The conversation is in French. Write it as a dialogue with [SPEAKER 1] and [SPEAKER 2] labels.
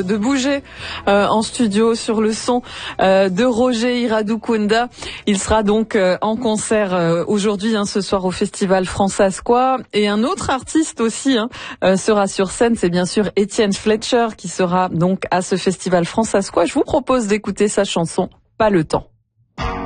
[SPEAKER 1] de bouger en studio sur le son de Roger Iradukunda. Il sera donc en concert aujourd'hui, ce soir au Festival Francescois. Et un autre artiste aussi sera sur scène, c'est bien sûr Étienne Fletcher qui sera donc à ce Festival Francescois. Je vous propose d'écouter sa chanson « Pas le temps ».